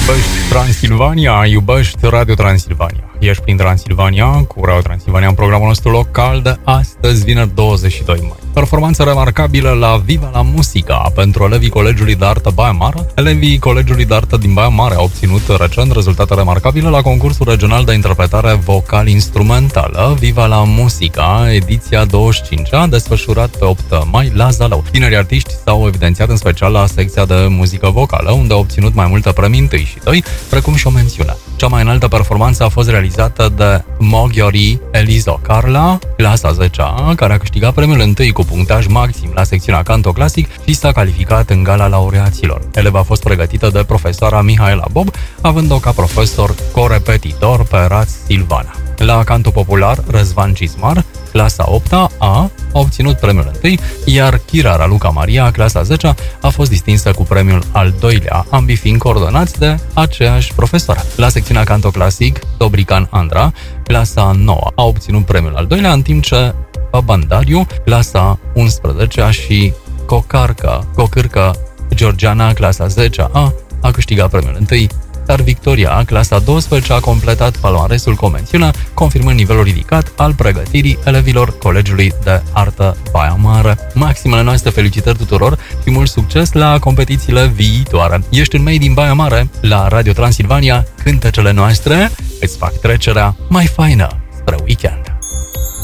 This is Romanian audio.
Iubești Transilvania, iubești Radio Transilvania. Ești prin Transilvania cu Radio Transilvania în programul nostru local de astăzi, vineri 22 mai. Performanță remarcabilă la Viva la Musica pentru elevii Colegiului de Artă Baia Mare. Elevii Colegiului de Artă din Baia Mare au obținut recent rezultate remarcabile la concursul regional de interpretare vocal-instrumentală Viva la Musica, ediția 25-a, desfășurat pe 8 mai la Zalău. Tinerii artiști s-au evidențiat în special la secția de muzică vocală, unde au obținut mai multe premii 1 și 2, precum și o mențiune. Cea mai înaltă performanță a fost realizată de Moghiori Elizo Carla, clasa 10-a, care a câștigat premiul 1 cu punctaj maxim la secțiunea Canto Clasic și s-a calificat în gala laureaților. Eleva a fost pregătită de profesoara Mihaela Bob, având-o ca profesor corepetitor pe Raț Silvana. La Canto Popular, Răzvan Cismar, clasa 8-a, a obținut premiul 1, iar Chira Raluca Maria, clasa 10-a, a fost distinsă cu premiul al 2-lea, ambii fiind coordonați de aceeași profesoară. La secțiunea Canto Clasic, Dobrican Andra, clasa 9-a, a obținut premiul al 2-lea, în timp ce Babandariu, clasa 11-a și Cocârcă Georgiana, clasa 10-a, a câștigat premiul 1, dar Victoria, clasa 12, a completat palmaresul cu mențiune, confirmând nivelul ridicat al pregătirii elevilor Colegiului de Artă Baia Mare. Maximele noastre felicitări tuturor și mult succes la competițiile viitoare. Ești în Made in Baia Mare, la Radio Transilvania, cântecele noastre îți fac trecerea mai faină spre weekend.